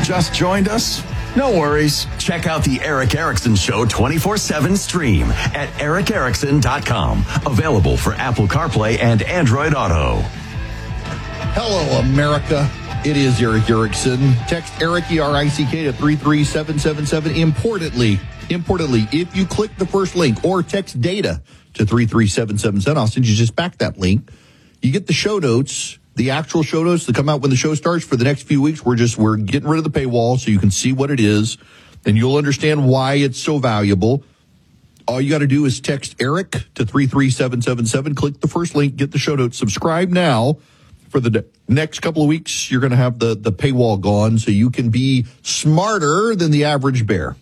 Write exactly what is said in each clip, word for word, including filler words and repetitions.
Just joined us? No worries. Check out the Eric Erickson Show twenty-four seven stream at eric erickson dot com. Available for Apple CarPlay and Android Auto. Hello, America. It is Eric Erickson. Text Eric, E R I C K, to three three seven seven seven. Importantly, importantly, if you click the first link or text data to three three seven seven seven, I'll send you just back that link. You get the show notes, the actual show notes that come out when the show starts for the next few weeks. We're just, we're getting rid of the paywall so you can see what it is and you'll understand why it's so valuable. All you got to do is text Eric to three three seven seven seven. Click the first link, get the show notes, subscribe now. For the next couple of weeks, you're going to have the, the paywall gone so you can be smarter than the average bear.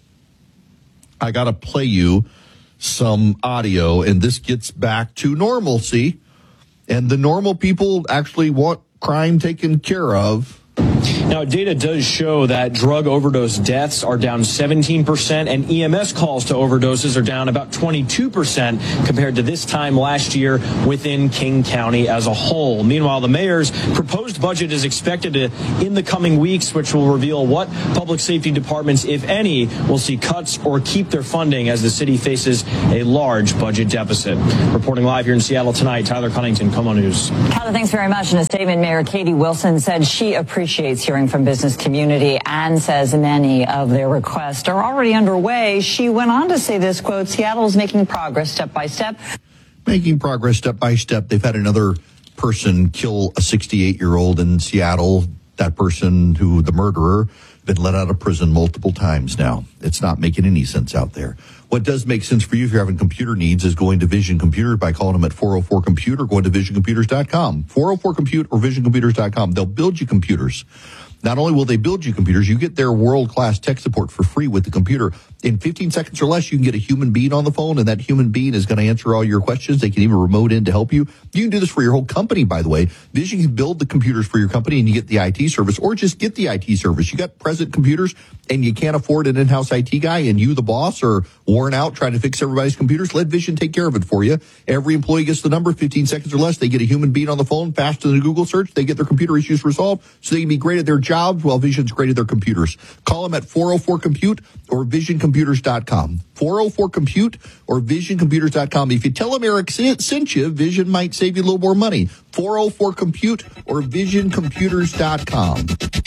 I got to play you some audio, and this gets back to normalcy. And the normal people actually want crime taken care of. Now, data does show that drug overdose deaths are down seventeen percent and E M S calls to overdoses are down about twenty-two percent compared to this time last year within King County as a whole. Meanwhile, the mayor's proposed budget is expected to, in the coming weeks, which will reveal what public safety departments, if any, will see cuts or keep their funding as the city faces a large budget deficit. Reporting live here in Seattle tonight, Tyler Cunnington, KOMO News. Tyler, thanks very much. In a statement, Mayor Katie Wilson said she appreciates hearing from business community and says many of their requests are already underway. She went on to say this, quote, Seattle is making progress step by step. Making progress step by step. They've had another person kill a sixty-eight-year-old in Seattle. That person, who the murderer, been let out of prison multiple times now. It's not making any sense out there. What does make sense for you if you're having computer needs is going to Vision Computer by calling them at four oh four compute or going to vision computers dot com. four oh four compute or vision computers dot com. They'll build you computers. Not only will they build you computers, you get their world-class tech support for free with the computer. In fifteen seconds or less, you can get a human being on the phone, and that human being is going to answer all your questions. They can even remote in to help you. You can do this for your whole company, by the way. Vision can build the computers for your company, and you get the I T service, or just get the I T service. You got present computers, and you can't afford an in-house I T guy, and you, the boss, are worn out trying to fix everybody's computers. Let Vision take care of it for you. Every employee gets the number, fifteen seconds or less. They get a human being on the phone, faster than a Google search. They get their computer issues resolved, so they can be great at their jobs while Vision's great at their computers. Call them at four oh four compute or vision computers dot com. four oh four compute or vision computers dot com. If you tell them Eric sent you, Vision might save you a little more money. four oh four compute or vision computers dot com.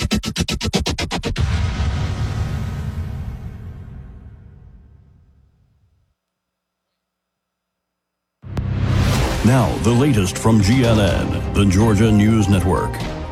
Now, the latest from G N N, the Georgia News Network.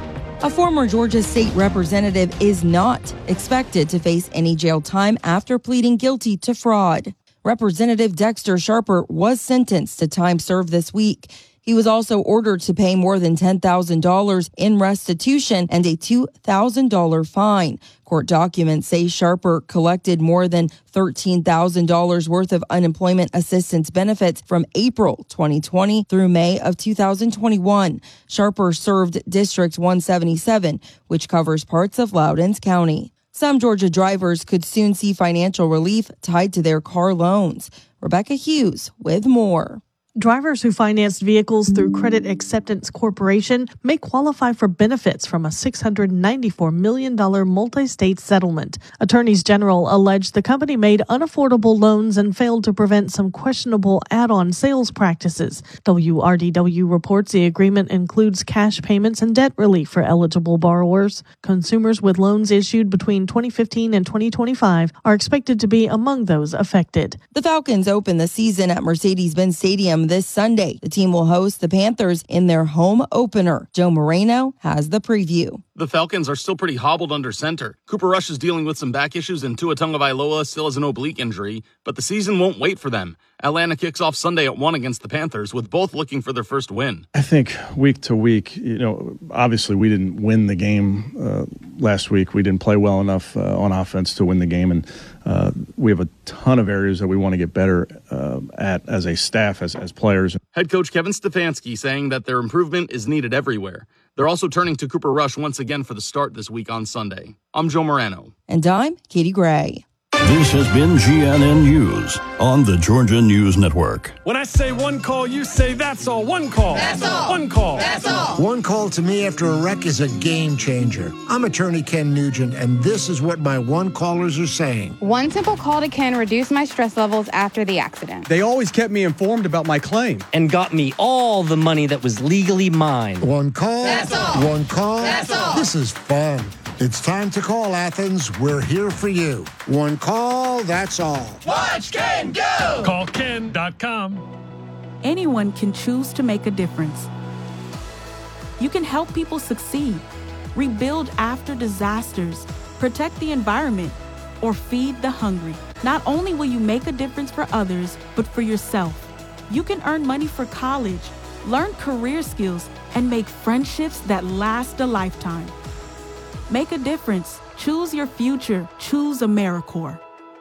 A former Georgia state representative is not expected to face any jail time after pleading guilty to fraud. Representative Dexter Sharper was sentenced to time served this week. He was also ordered to pay more than ten thousand dollars in restitution and a two thousand dollars fine. Court documents say Sharper collected more than thirteen thousand dollars worth of unemployment assistance benefits from April twenty twenty through May of two thousand twenty-one. Sharper served District one seventy-seven, which covers parts of Loudoun County. Some Georgia drivers could soon see financial relief tied to their car loans. Rebecca Hughes with more. Drivers who financed vehicles through Credit Acceptance Corporation may qualify for benefits from a six hundred ninety-four million dollars multi-state settlement. Attorneys General allege the company made unaffordable loans and failed to prevent some questionable add-on sales practices. W R D W reports the agreement includes cash payments and debt relief for eligible borrowers. Consumers with loans issued between twenty fifteen and twenty twenty-five are expected to be among those affected. The Falcons open the season at Mercedes-Benz Stadium this Sunday. The team will host the Panthers in their home opener. Joe Moreno has the preview. The Falcons are still pretty hobbled under center. Cooper Rush is dealing with some back issues, and Tua Tagovailoa still has an oblique injury, but the season won't wait for them. Atlanta kicks off Sunday at one against the Panthers, with both looking for their first win. I think week to week, you know, obviously we didn't win the game uh, last week. We didn't play well enough uh, on offense to win the game, and uh, we have a ton of areas that we want to get better uh, at as a staff, as, as players. Head coach Kevin Stefanski saying that their improvement is needed everywhere. They're also turning to Cooper Rush once again for the start this week on Sunday. I'm Joe Moreno. And I'm Katie Gray. This has been G N N News on the Georgia News Network. When I say one call, you say that's all. One call. That's all. One call. That's all. One call to me after a wreck is a game changer. I'm attorney Ken Nugent, and this is what my one callers are saying. One simple call to Ken reduced my stress levels after the accident. They always kept me informed about my claim. And got me all the money that was legally mine. One call. That's all. One call. That's all. This is fun. It's time to call, Athens. We're here for you. One call, that's all. Watch Ken go! Call Ken dot com. Anyone can choose to make a difference. You can help people succeed, rebuild after disasters, protect the environment, or feed the hungry. Not only will you make a difference for others, but for yourself. You can earn money for college, learn career skills, and make friendships that last a lifetime. Make a difference. Choose your future. Choose AmeriCorps.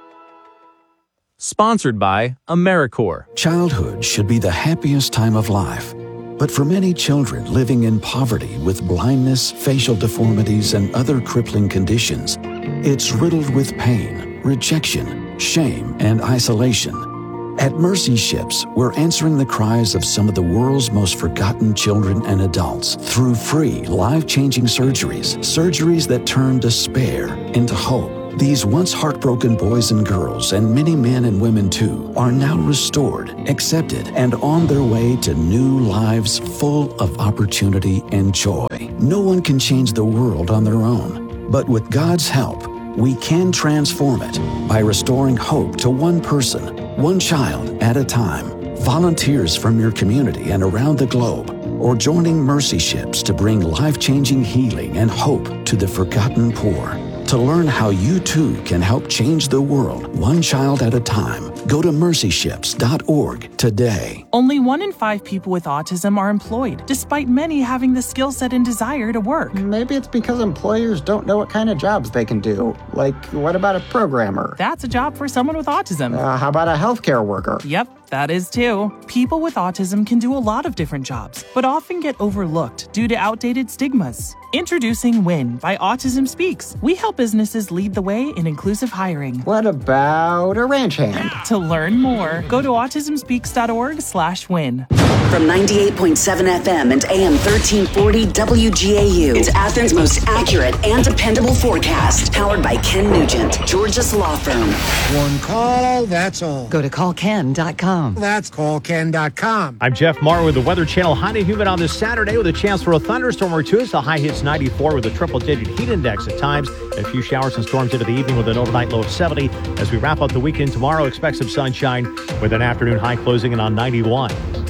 Sponsored by AmeriCorps. Childhood should be the happiest time of life. But for many children living in poverty with blindness, facial deformities, and other crippling conditions, it's riddled with pain, rejection, shame, and isolation. At Mercy Ships, we're answering the cries of some of the world's most forgotten children and adults through free, life-changing surgeries, surgeries that turn despair into hope. These once heartbroken boys and girls, and many men and women too, are now restored, accepted, and on their way to new lives full of opportunity and joy. No one can change the world on their own, but with God's help, we can transform it by restoring hope to one person, one child at a time. Volunteers from your community and around the globe, or joining Mercy Ships to bring life-changing healing and hope to the forgotten poor. To learn how you too can help change the world one child at a time, go to mercy ships dot org today. Only one in five people with autism are employed, despite many having the skill set and desire to work. Maybe it's because employers don't know what kind of jobs they can do. Like, what about a programmer? That's a job for someone with autism. Uh, how about a healthcare worker? Yep, that is too. People with autism can do a lot of different jobs, but often get overlooked due to outdated stigmas. Introducing WIN by Autism Speaks. We help businesses lead the way in inclusive hiring. What about a ranch hand? To learn more, go to autism speaks dot org slash win. From ninety-eight point seven F M and A M thirteen forty W G A U, it's Athens' most accurate and dependable forecast. Powered by Ken Nugent, Georgia's law firm. One call, that's all. Go to call ken dot com. That's call ken dot com. I'm Jeff Marr with the Weather Channel. Hot and humid on this Saturday with a chance for a thunderstorm or two. As the high hits ninety-four with a triple-digit heat index at times. A few showers and storms into the evening with an overnight low of seventy. As we wrap up the weekend tomorrow, expect some sunshine with an afternoon high closing in on ninety-one.